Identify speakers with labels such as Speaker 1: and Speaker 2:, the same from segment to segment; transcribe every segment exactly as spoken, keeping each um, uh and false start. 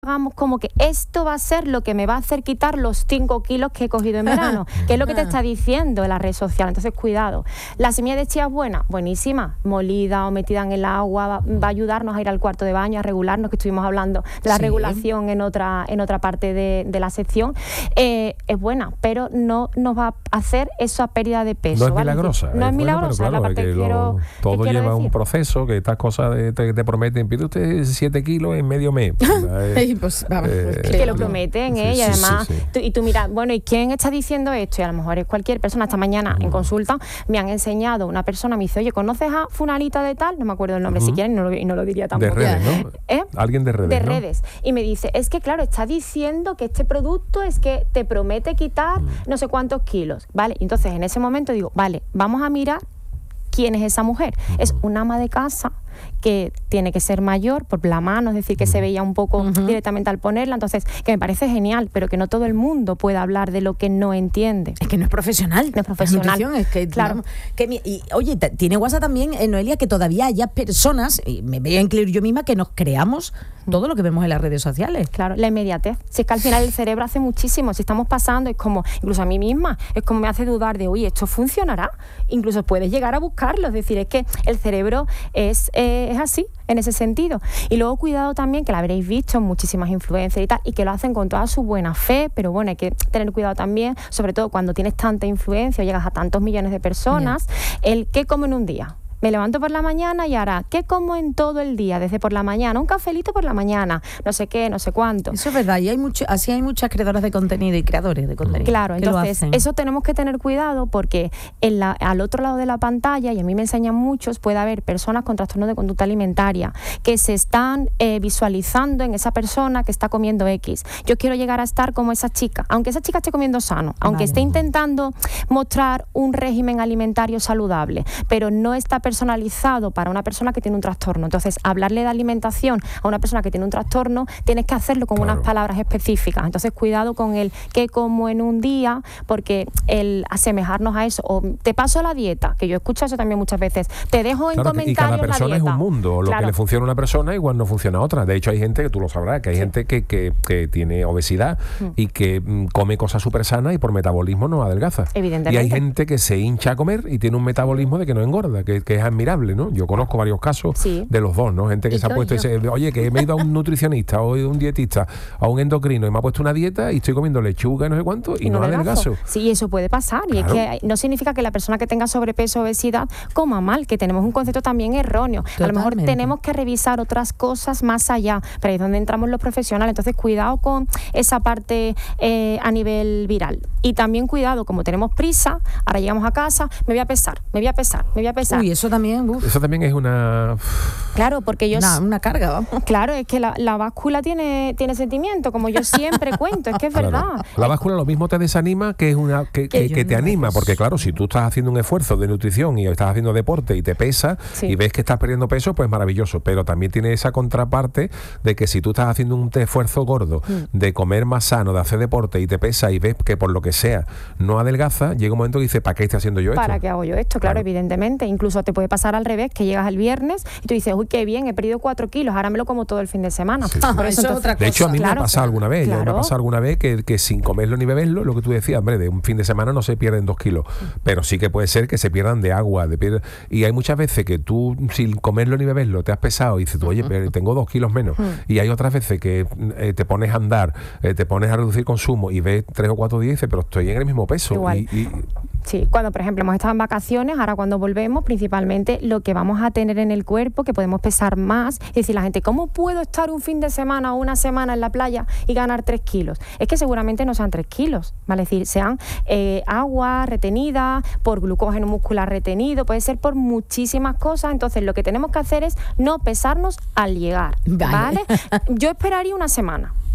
Speaker 1: hagamos como que esto va a ser lo que me va a hacer quitar los cinco kilos que he cogido en verano, que es lo que te está diciendo en la red social. Entonces, cuidado. La semilla de chía es buena, buenísima, molida o metida en el agua, va, va a ayudarnos a ir al cuarto de baño, a regularnos, que estuvimos hablando de la sí. regulación en otra, en otra parte de, de la sección. Eh, es buena, pero no nos va a hacer esa pérdida de peso.
Speaker 2: No es
Speaker 1: ¿vale?
Speaker 2: milagrosa.
Speaker 1: No es, es
Speaker 2: bueno,
Speaker 1: milagrosa,
Speaker 2: claro,
Speaker 1: es la parte que, que quiero,
Speaker 2: lo, todo
Speaker 1: que
Speaker 2: lleva
Speaker 1: quiero
Speaker 2: un proceso, que estas cosas de, te, te prometen, pide usted siete kilos en medio mes.
Speaker 1: Pues, vamos, eh, es que lo prometen, ¿eh? Sí, y además, sí, sí, sí. Tú, y tú miras, bueno, ¿y quién está diciendo esto? Y a lo mejor es cualquier persona. Esta mañana uh-huh. en consulta me han enseñado, una persona me dice, oye, ¿conoces a fulanita de tal? No me acuerdo el nombre uh-huh. si quieren, y no, lo, y no lo diría tampoco.
Speaker 2: De redes, ¿no?
Speaker 1: ¿Eh?
Speaker 2: Alguien de redes,
Speaker 1: De
Speaker 2: ¿no?
Speaker 1: redes. Y me dice, es que claro, está diciendo que este producto es que te promete quitar uh-huh. no sé cuántos kilos, ¿vale? Y entonces en ese momento digo, vale, vamos a mirar quién es esa mujer. Uh-huh. Es una ama de casa que tiene que ser mayor por la mano, es decir, que se veía un poco uh-huh. directamente al ponerla, entonces, que me parece genial, pero que no todo el mundo puede hablar de lo que no entiende.
Speaker 3: Es que no es profesional.
Speaker 1: No es profesional.
Speaker 3: Es que,
Speaker 1: claro.
Speaker 3: Vamos, que, y, oye, t- tiene WhatsApp también, eh, Noelia, que todavía haya personas, y me voy a incluir yo misma, que nos creamos todo lo que vemos en las redes sociales.
Speaker 1: Claro, la inmediatez. Si es que al final el cerebro hace muchísimo, si estamos pasando, es como, incluso a mí misma, es como me hace dudar de, oye, ¿esto funcionará? Incluso puedes llegar a buscarlo, es decir, es que el cerebro es, eh, es así, en ese sentido. Y luego cuidado también, que la habréis visto en muchísimas influencers y tal, y que lo hacen con toda su buena fe, pero bueno, hay que tener cuidado también, sobre todo cuando tienes tanta influencia o llegas a tantos millones de personas, yeah. el qué como en un día. Me levanto por la mañana y ahora, ¿qué como en todo el día? Desde por la mañana, un cafelito por la mañana, no sé qué, no sé cuánto.
Speaker 3: Eso es verdad, y hay mucho, así hay muchas creadoras de contenido y creadores de contenido.
Speaker 1: Claro, entonces eso tenemos que tener cuidado porque en la, al otro lado de la pantalla, y a mí me enseñan muchos, puede haber personas con trastorno de conducta alimentaria que se están eh, visualizando en esa persona que está comiendo X. Yo quiero llegar a estar como esa chica, aunque esa chica esté comiendo sano, aunque vale. esté intentando mostrar un régimen alimentario saludable, pero no está personalizado para una persona que tiene un trastorno. Entonces, hablarle de alimentación a una persona que tiene un trastorno, tienes que hacerlo con claro. unas palabras específicas. Entonces, cuidado con el qué como en un día, porque el asemejarnos a eso, o te paso la dieta, que yo escucho eso también muchas veces, te dejo en
Speaker 2: claro,
Speaker 1: comentarios
Speaker 2: y cada persona
Speaker 1: la dieta.
Speaker 2: Es un mundo, lo claro. que le funciona a una persona igual no funciona a otra. De hecho, hay gente, que tú lo sabrás, que hay sí. gente que, que, que tiene obesidad mm. y que mm, come cosas súper sanas y por metabolismo no adelgaza.
Speaker 1: Evidentemente.
Speaker 2: Y hay gente que se hincha a comer y tiene un metabolismo de que no engorda, que, que es admirable, ¿no? Yo conozco varios casos sí. de los dos, ¿no? Gente que se ha puesto yo? y dice, oye, que me he ido a un nutricionista o a un dietista, a un endocrino y me ha puesto una dieta y estoy comiendo lechuga y no sé cuánto y, y no, no adelgazo.
Speaker 1: Sí, eso puede pasar y claro. es que no significa que la persona que tenga sobrepeso o obesidad coma mal, que tenemos un concepto también erróneo. Totalmente. A lo mejor tenemos que revisar otras cosas más allá, pero ahí es donde entramos los profesionales. Entonces, cuidado con esa parte eh, a nivel viral. Y también cuidado, como tenemos prisa, ahora llegamos a casa, me voy a pesar, me voy a pesar, me voy a pesar.
Speaker 3: Uy, eso también, uf.
Speaker 2: Eso también es una...
Speaker 1: Claro, porque yo...
Speaker 3: Una, una carga, vamos.
Speaker 1: Claro, es que la, la báscula tiene, tiene sentimiento, como yo siempre cuento, es que es
Speaker 2: claro.
Speaker 1: verdad.
Speaker 2: La báscula lo mismo te desanima que es una que, que, que te anima, porque claro, si tú estás haciendo un esfuerzo de nutrición y estás haciendo deporte y te pesa sí. y ves que estás perdiendo peso, pues maravilloso, pero también tiene esa contraparte de que si tú estás haciendo un esfuerzo gordo mm. de comer más sano, de hacer deporte y te pesa y ves que por lo que sea no adelgaza, llega un momento que dices, ¿para qué estoy haciendo yo esto?
Speaker 1: ¿Para qué hago yo esto? Claro, claro, evidentemente. Incluso te puede pasar al revés, que llegas el viernes y tú dices, uy, qué bien, he perdido cuatro kilos, ahora me lo como todo el fin de semana. Sí, sí.
Speaker 3: Por eso, eso es otra cosa.
Speaker 2: De hecho, a mí
Speaker 1: claro,
Speaker 2: me ha pasado alguna vez,
Speaker 1: claro.
Speaker 2: me ha pasado alguna vez que, que sin comerlo ni beberlo, lo que tú decías, hombre, de un fin de semana no se pierden dos kilos, pero sí que puede ser que se pierdan de agua, de pier... y hay muchas veces que tú sin comerlo ni beberlo te has pesado y dices tú, oye, pero tengo dos kilos menos, y hay otras veces que eh, te pones a andar, eh, te pones a reducir consumo y ves tres o cuatro días y dices, pero estoy en el mismo peso.
Speaker 1: Igual.
Speaker 2: Y, y...
Speaker 1: Sí, cuando por ejemplo hemos estado en vacaciones, ahora cuando volvemos, principalmente lo que vamos a tener en el cuerpo, que podemos pesar más, y decir la gente, ¿cómo puedo estar un fin de semana o una semana en la playa y ganar tres kilos? Es que seguramente no sean tres kilos, ¿vale? Es decir, sean eh, agua retenida, por glucógeno muscular retenido, puede ser por muchísimas cosas. Entonces lo que tenemos que hacer es no pesarnos al llegar, ¿vale? ¿vale? Yo esperaría una semana.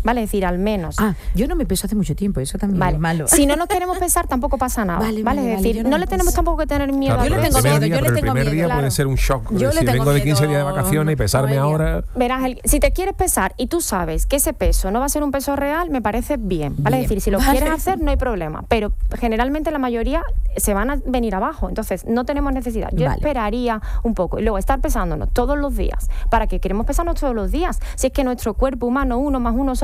Speaker 1: ¿vale? Es decir, al menos.
Speaker 3: Ah, yo no me peso hace mucho tiempo, eso también
Speaker 1: vale.
Speaker 3: es malo.
Speaker 1: Si no nos queremos pesar, tampoco pasa nada, ¿vale?
Speaker 3: Vale,
Speaker 1: vale, es
Speaker 3: vale,
Speaker 1: decir,
Speaker 3: no
Speaker 1: no le tenemos tampoco que tener miedo.
Speaker 3: Claro,
Speaker 1: a
Speaker 3: yo le tengo miedo,
Speaker 2: día,
Speaker 3: yo le
Speaker 2: pero
Speaker 3: tengo
Speaker 2: el primer
Speaker 3: miedo.
Speaker 2: día
Speaker 3: Claro.
Speaker 2: puede ser un shock.
Speaker 3: Yo
Speaker 2: si
Speaker 3: le tengo
Speaker 2: vengo de quince
Speaker 3: miedo,
Speaker 2: días de vacaciones y pesarme
Speaker 3: Noelia.
Speaker 2: ahora...
Speaker 1: Verás, el, si te quieres pesar y tú sabes que ese peso no va a ser un peso real, me parece bien, ¿vale?
Speaker 3: Bien.
Speaker 1: Es decir, si lo
Speaker 3: Vale.
Speaker 1: quieres hacer, no hay problema. Pero generalmente la mayoría se van a venir abajo. Entonces, no tenemos necesidad. Yo
Speaker 3: Vale.
Speaker 1: esperaría un poco. Y luego, estar pesándonos todos los días. ¿Para qué queremos pesarnos todos los días? Si es que nuestro cuerpo humano, uno más uno,